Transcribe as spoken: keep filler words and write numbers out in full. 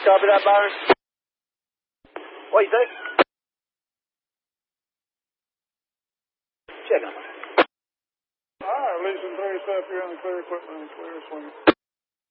Copy that, Byron? What you say? Check on it. All right, Leeson three, step here on the clear equipment and clear swing.